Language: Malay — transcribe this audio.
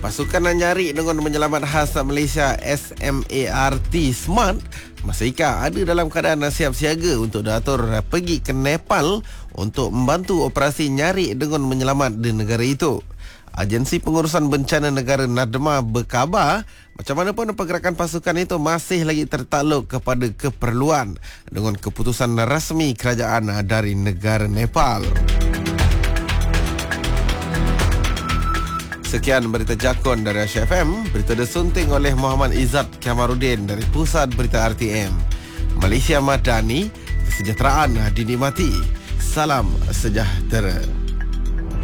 Pasukan Nyari dengan Menyelamat Khas Malaysia SMART masa Ika ada dalam keadaan siap siaga untuk diatur pergi ke Nepal untuk membantu operasi nyari dengan menyelamat di negara itu. Agensi Pengurusan Bencana Negara NADMA berkhabar macam mana pun pergerakan pasukan itu masih lagi tertakluk kepada keperluan dengan keputusan rasmi kerajaan dari negara Nepal. Sekian berita Jakun dari Asia FM. Berita disunting oleh Muhammad Izzat Kamarudin dari Pusat Berita RTM. Malaysia Madani, kesejahteraan dinikmati. Salam sejahtera.